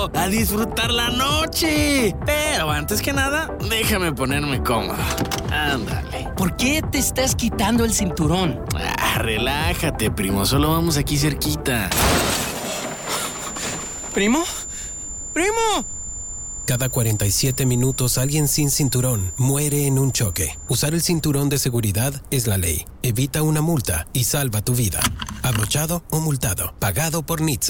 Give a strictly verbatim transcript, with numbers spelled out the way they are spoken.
a disfrutar la noche. Pero antes que nada, déjame ponerme cómodo. Ándale. ¿Por qué te estás quitando el cinturón? Ah, relájate, primo. Solo vamos aquí cerquita. ¿Primo? ¡Primo! Cada cuarenta y siete minutos alguien sin cinturón muere en un choque. Usar el cinturón de seguridad es la ley. Evita una multa y salva tu vida. Abrochado o multado. Pagado por N H T S A.